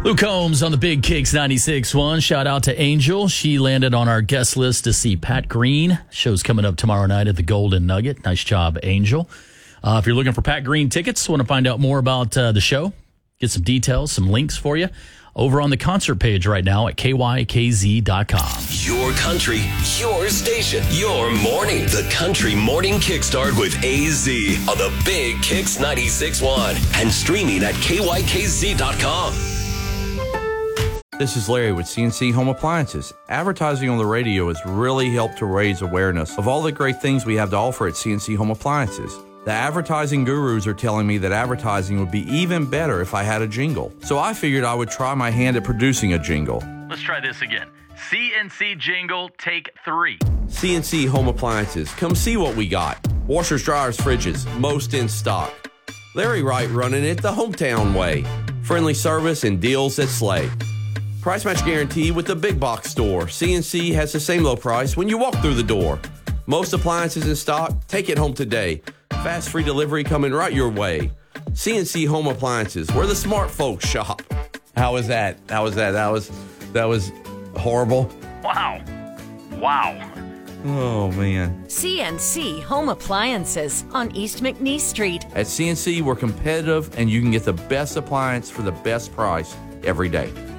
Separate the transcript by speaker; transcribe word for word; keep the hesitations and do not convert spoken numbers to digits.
Speaker 1: Luke Combs on the Big Kicks ninety-six point one. Shout out to Angel. She landed on our guest list to see Pat Green. Show's coming up tomorrow night at the Golden Nugget. Nice job, Angel. Uh, if you're looking for Pat Green tickets, want to find out more about uh, the show, get some details, some links for you, over on the concert page right now at K Y K Z dot com.
Speaker 2: Your country, your station, your morning. The Country Morning Kickstart with A Z on the Big Kicks ninety-six point one and streaming at K Y K Z dot com.
Speaker 3: This is Larry with C N C Home Appliances. Advertising on the radio has really helped to raise awareness of all the great things we have to offer at C N C Home Appliances. The advertising gurus are telling me that advertising would be even better if I had a jingle. So I figured I would try my hand at producing a jingle.
Speaker 1: Let's try this again. C N C jingle, take three.
Speaker 3: C N C Home Appliances. Come see what we got. Washers, dryers, fridges, most in stock. Larry Wright running it the hometown way. Friendly service and deals that slay. Price match guarantee with the big box store. C N C has the same low price when you walk through the door. Most appliances in stock. Take it home today. Fast free delivery coming right your way. C N C Home Appliances, where the smart folks shop. How was that? How was that? That was that was horrible.
Speaker 1: Wow. Wow.
Speaker 3: Oh, man.
Speaker 4: C N C Home Appliances on East McNeese Street.
Speaker 3: At C N C, we're competitive, and you can get the best appliance for the best price every day.